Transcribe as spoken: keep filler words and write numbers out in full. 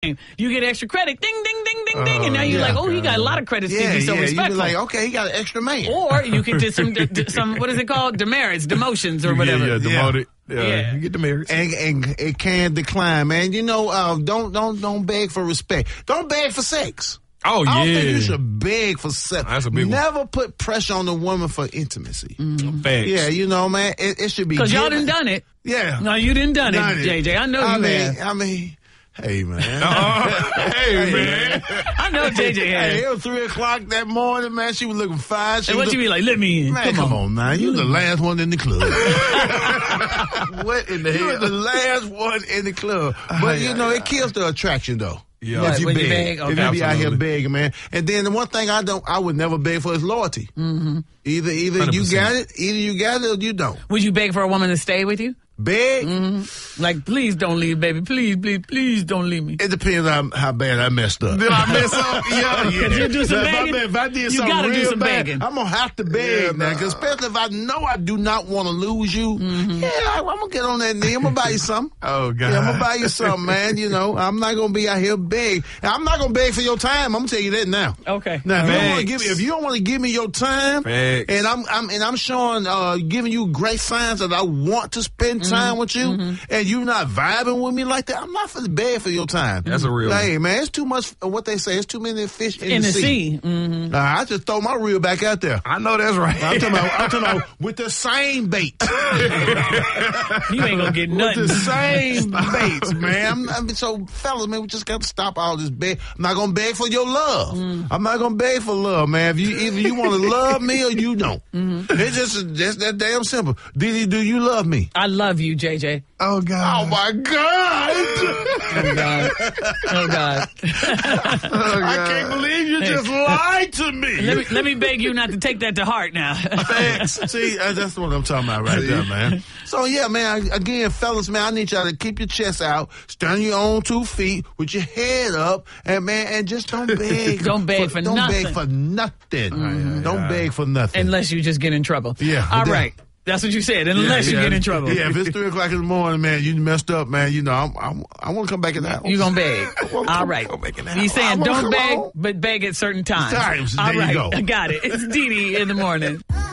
you get extra credit. Ding, ding, ding, ding, ding. Oh, and now you're yeah. like, oh, he got a lot of credits. Yeah, to be so yeah. You be respectful. like, okay, he got an extra man. Or you could do some, d- some what is it called? Demerits, demotions, or whatever. Yeah, yeah, demoted. Yeah. Yeah. You get the merits. And, and it can decline, man. You know, uh, don't don't don't beg for respect. Don't beg for sex. Oh, yeah. I don't think you should beg for sex. That's a big one. Never put pressure on the woman for intimacy. Mm-hmm. Facts. Yeah, you know, man, it, it should be Because y'all given. done done it. Yeah. No, you didn't done, Done it, it. J J. I know I you mean, have. I mean, hey, man. Uh, hey, man. I know J J has. Hey, it was three o'clock that morning, man. She was looking fine. She And what was you be like, let me in. Man, come, on, man. You the last one in the club. What in the You hell? the last one in the club. But, you know, it kills the attraction, though. Yeah. If What, you when you beg. beg? Okay. If you be out here Absolutely. begging, man. And then the one thing I don't, I would never beg for is loyalty. Mm-hmm. Either, either one hundred you percent. got it, either you got it or you don't. Would you beg for a woman to stay with you? Beg, Like, please don't leave, baby. Please, please, please don't leave me. it depends on how bad I messed up. Did I mess up? Yeah, yeah. You do some If I, begging? if I did You something gotta do real some bad, begging. I'm gonna have to beg Yeah, now, nah. 'cause especially if I know I do not want to lose you. Yeah, I, I'm gonna get on that knee. I'm gonna buy you something. Oh, God. Yeah, I'm gonna buy you something, man. You know, I'm not gonna be out here beg. And I'm not gonna beg for your time. I'm gonna tell you that now. Okay. Now, if you don't want to Facts. give me, if you don't want to give me your time, Facts. and I'm, I'm, and I'm showing, uh, giving you great signs that I want to spend time with you, and you not vibing with me like that, I'm not for beg for your time. That's a real Hey, man, it's too much. uh, What they say, it's too many fish in, In the, the sea. sea. Mm-hmm. Uh, I just throw my reel back out there. I know that's right. I'm talking about, I'm talking about with the same bait. You ain't gonna get With nothing. the same baits, man. I'm, I mean, so, fellas, man, we just got to stop all this beg. I'm not gonna beg for your love. Mm. I'm not gonna beg for love, man. If you either you want to love me or you don't. Mm-hmm. It's just just that damn simple. Diddy, do you love me? I love you, J J. Oh, God. Oh my God! Oh, God. Oh, God. I can't believe you just lied to me. Let me, let me beg you not to take that to heart now. Facts. See, uh, that's what I'm talking about right there, man. So, yeah, man, I, again, fellas, man, I need y'all to keep your chest out, stand on your own two feet with your head up, and, man, and just don't beg. Don't beg for don't nothing. beg for nothing. Don't beg for nothing. Unless you just get in trouble. Yeah. All right. That's what you said. Unless you yeah. get in trouble. Yeah, if it's three o'clock in the morning, man, you messed up, man. You know, I'm, I'm, I want to come back in the house. You gonna beg. I wanna All come- right. come back in the You house. I saying wanna don't come beg, home. but beg at certain times. Times. All There you right. go. I got it. It's Dee Dee in the morning.